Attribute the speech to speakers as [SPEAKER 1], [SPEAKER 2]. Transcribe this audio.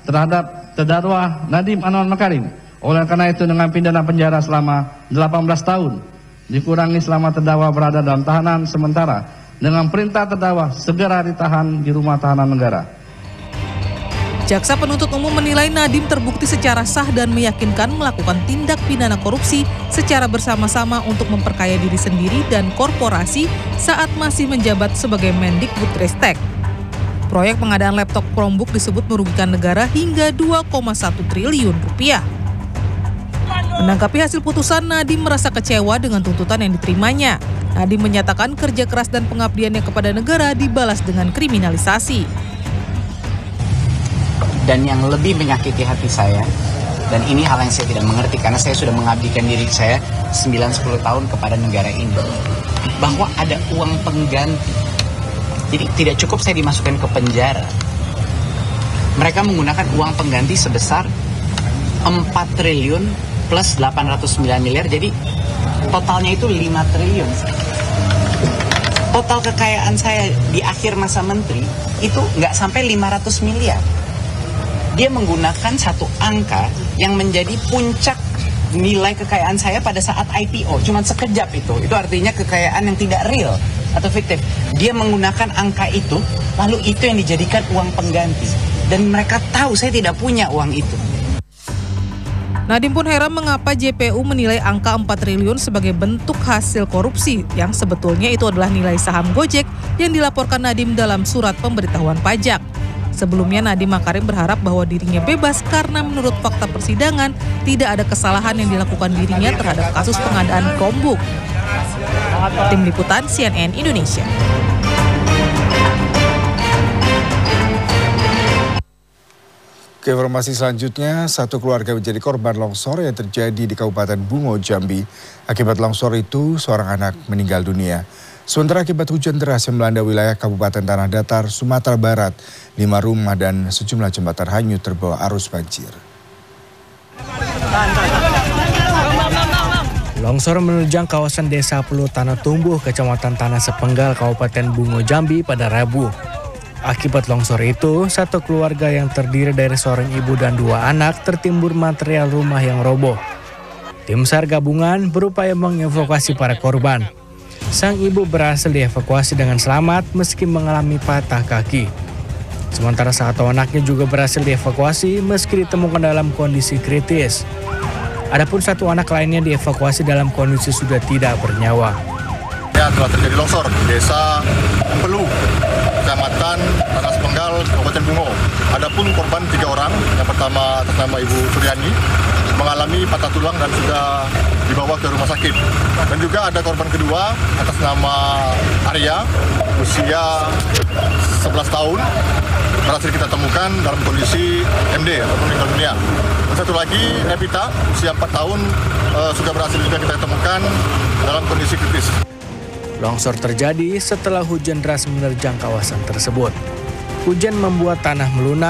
[SPEAKER 1] terhadap terdakwa Nadiem Anwar Makarim. Oleh karena itu dengan pidana penjara selama 18 tahun dikurangi selama terdakwa berada dalam tahanan sementara dengan perintah terdakwa segera ditahan di rumah tahanan negara.
[SPEAKER 2] Jaksa penuntut umum menilai Nadiem terbukti secara sah dan meyakinkan melakukan tindak pidana korupsi secara bersama-sama untuk memperkaya diri sendiri dan korporasi saat masih menjabat sebagai Mendikbudristek. Proyek pengadaan laptop Chromebook disebut merugikan negara hingga 2,1 triliun rupiah. Menanggapi hasil putusan, Nadiem merasa kecewa dengan tuntutan yang diterimanya. Nadiem menyatakan kerja keras dan pengabdiannya kepada negara dibalas dengan kriminalisasi.
[SPEAKER 3] Dan yang lebih menyakiti hati saya, dan ini hal yang saya tidak mengerti karena saya sudah mengabdikan diri saya 9-10 tahun kepada negara ini, bahwa ada uang pengganti. Jadi tidak cukup saya dimasukkan ke penjara. Mereka menggunakan uang pengganti sebesar 4 triliun plus 809 miliar, jadi totalnya itu 5 triliun. Total kekayaan saya di akhir masa menteri itu nggak sampai 500 miliar. Dia menggunakan satu angka yang menjadi puncak nilai kekayaan saya pada saat IPO. Cuma sekejap itu artinya kekayaan yang tidak real atau fiktif. Dia menggunakan angka itu, lalu itu yang dijadikan uang pengganti. Dan mereka tahu saya tidak punya uang itu.
[SPEAKER 2] Nadiem pun heran mengapa JPU menilai angka 4 triliun sebagai bentuk hasil korupsi yang sebetulnya itu adalah nilai saham Gojek yang dilaporkan Nadiem dalam surat pemberitahuan pajak. Sebelumnya Nadiem Makarim berharap bahwa dirinya bebas karena menurut fakta persidangan tidak ada kesalahan yang dilakukan dirinya terhadap kasus pengadaan Chromebook. Tim Liputan CNN Indonesia.
[SPEAKER 4] Ke informasi selanjutnya, satu keluarga menjadi korban longsor yang terjadi di Kabupaten Bungo, Jambi. Akibat longsor itu, seorang anak meninggal dunia. Sementara akibat hujan deras yang melanda wilayah Kabupaten Tanah Datar, Sumatera Barat, 5 rumah dan sejumlah jembatan hanyut terbawa arus banjir.
[SPEAKER 5] Longsor menerjang kawasan Desa Pelu Tanah Tumbuh, Kecamatan Tanah Sepenggal, Kabupaten Bungo, Jambi pada Rabu. Akibat longsor itu, satu keluarga yang terdiri dari seorang ibu dan 2 anak tertimbun material rumah yang roboh. Tim SAR gabungan berupaya mengevakuasi para korban. Sang ibu berhasil dievakuasi dengan selamat meski mengalami patah kaki. Sementara satu anaknya juga berhasil dievakuasi meski ditemukan dalam kondisi kritis. Adapun satu anak lainnya dievakuasi dalam kondisi sudah tidak bernyawa.
[SPEAKER 6] Ya, telah terjadi longsor di Desa Pelu, Kecamatan Tanah Sepenggal, Kabupaten Bungo. Adapun korban 3 orang. Yang pertama atas nama Ibu Suryani mengalami patah tulang dan sudah dibawa ke rumah sakit. Dan juga ada korban kedua atas nama Arya, usia 11 tahun, berhasil kita temukan dalam kondisi MD atau meninggal dunia. Dan satu lagi Evita, usia 4 tahun, sudah berhasil juga kita temukan dalam kondisi kritis.
[SPEAKER 5] Longsor terjadi setelah hujan deras menerjang kawasan tersebut. Hujan membuat tanah melunak